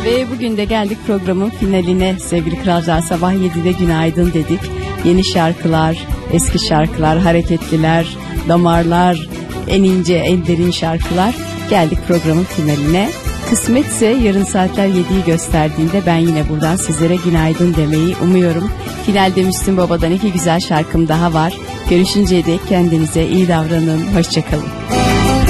Ve bugün de geldik programın finaline sevgili kralcılar. Sabah 7'de günaydın dedik. Yeni şarkılar, eski şarkılar, hareketliler, damarlar, en ince, en derin şarkılar. Geldik programın finaline. Kısmetse yarın saatler 7'yi gösterdiğinde ben yine buradan sizlere günaydın demeyi umuyorum. Finalde Müslüm Baba'dan 2 güzel şarkım daha var. Görüşünceye dek kendinize iyi davranın. Hoşçakalın.